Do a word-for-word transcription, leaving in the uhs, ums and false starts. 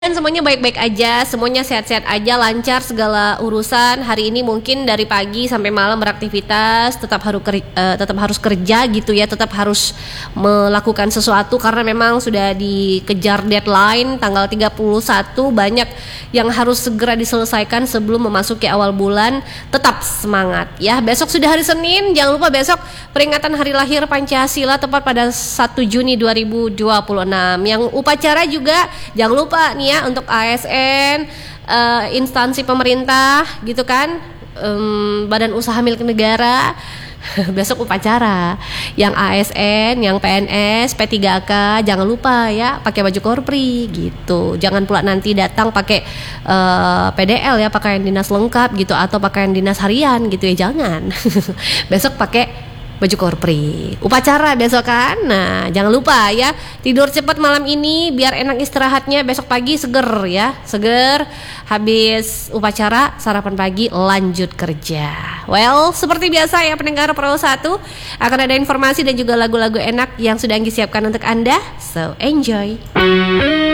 Dan semuanya baik-baik aja, semuanya sehat-sehat aja, lancar segala urusan. Hari ini mungkin dari pagi sampai malam beraktivitas, tetap harus ker, uh, tetap harus kerja gitu ya, tetap harus melakukan sesuatu karena memang sudah dikejar deadline tanggal tiga puluh satu, banyak yang harus segera diselesaikan sebelum memasuki awal bulan. Tetap semangat ya. Besok sudah hari Senin, jangan lupa besok peringatan hari lahir Pancasila tepat pada satu Juni dua ribu dua puluh enam. Yang upacara juga jangan lupa nih ya, untuk A S N, uh, instansi pemerintah gitu kan, um, badan usaha milik negara besok upacara. Yang A S N, yang P N S, P tiga K jangan lupa ya pakai baju korpri gitu. Jangan pula nanti datang pakai uh, P D L ya, pakaian dinas lengkap gitu, atau pakaian dinas harian gitu ya, jangan. Besok pakai baju korpri, upacara besok kan. Nah jangan lupa ya, tidur cepat malam ini biar enak istirahatnya, besok pagi seger ya, seger. Habis upacara sarapan pagi lanjut kerja. Well, seperti biasa ya pendengar Perahu Satu, akan ada informasi dan juga lagu-lagu enak yang sudah Anggi siapkan untuk Anda. So enjoy.